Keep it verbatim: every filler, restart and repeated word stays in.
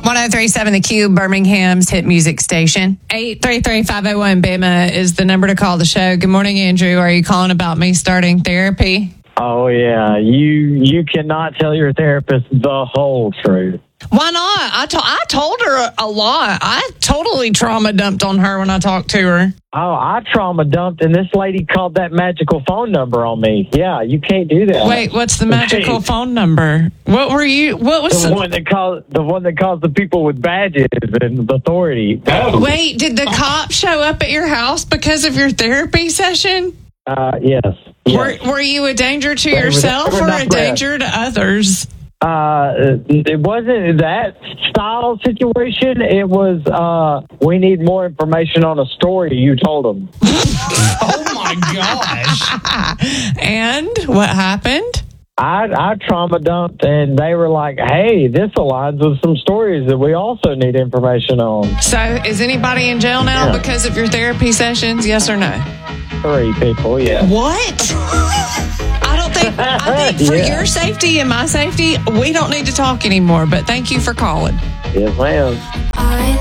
one oh three point seven The Cube, Birmingham's hit music station. eight three three, five oh one, B I M A is the number to call the show. Good morning, Andrew. Are you calling about me starting therapy? Oh, yeah. You you cannot tell your therapist the whole truth. Why not? I, to- I told her a, a lot. I totally trauma dumped on her when I talked to her. Oh, I trauma dumped, and this lady called that magical phone number on me. Yeah, you can't do that. Wait, what's the magical phone number? What were you? What was the the one that calls the one that calls the people with badges and authority? Wait, did the cop show up at your house because of your therapy session? Uh, yes. yes. Were Were you a danger to They were- yourself they were or not a danger to others? Uh, it wasn't that style situation. It was, uh, we need more information on a story you told them. Oh, my gosh. And what happened? I, I trauma dumped, and they were like, hey, this aligns with some stories that we also need information on. So, is anybody in jail now Yeah. because of your therapy sessions? Yes or no? Three people, yeah. What? I don't think, I think for Yeah. your safety and my safety, we don't need to talk anymore, but thank you for calling. Yes, ma'am. I